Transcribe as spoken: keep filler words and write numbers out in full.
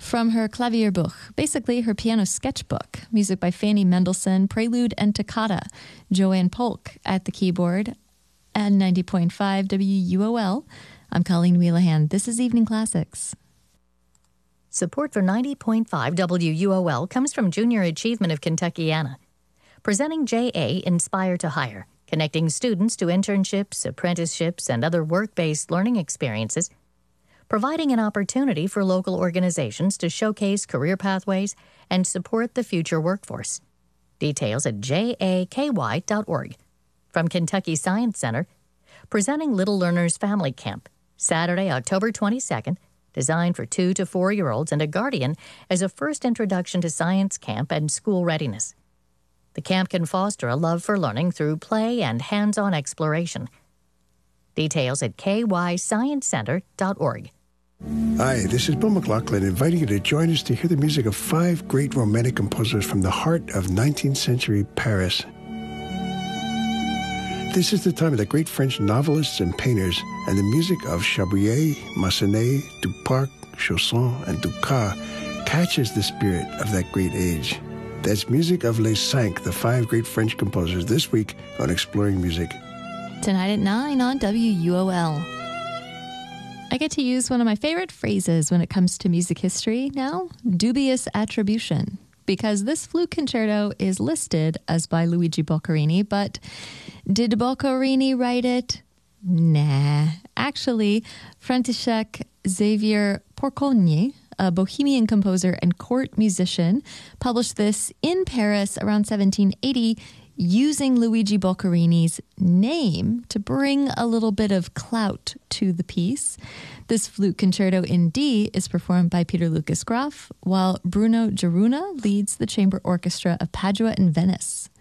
from her Klavierbuch, basically her piano sketchbook. Music by Fanny Mendelssohn, Prelude and Toccata. Joanne Polk at the keyboard, and ninety point five W U O L. I'm Colleen Wheelahan. This is Evening Classics. Support for ninety point five W U O L comes from Junior Achievement of Kentuckiana. Presenting J A Inspire to Hire, connecting students to internships, apprenticeships, and other work-based learning experiences, providing an opportunity for local organizations to showcase career pathways and support the future workforce. Details at J A K Y dot org. From Kentucky Science Center, presenting Little Learners Family Camp, Saturday, October twenty-second, designed for two to four-year-olds and a guardian as a first introduction to science camp and school readiness. The camp can foster a love for learning through play and hands-on exploration. Details at K Y science center dot org. Hi, this is Bill McLaughlin inviting you to join us to hear the music of five great romantic composers from the heart of nineteenth century Paris. This is the time of the great French novelists and painters, and the music of Chabrier, Massenet, Duparc, Chausson, and Dukas catches the spirit of that great age. That's music of Les Cinq, the five great French composers, this week on Exploring Music. Tonight at nine on W U O L. I get to use one of my favorite phrases when it comes to music history now, dubious attribution, because this flute concerto is listed as by Luigi Boccherini, but did Boccherini write it? Nah. Actually, František Xavier Porcogni, a Bohemian composer and court musician, published this in Paris around seventeen eighty using Luigi Boccherini's name to bring a little bit of clout to the piece. This flute concerto in D is performed by Peter Lucas Graf, while Bruno Geruna leads the chamber orchestra of Padua and Venice.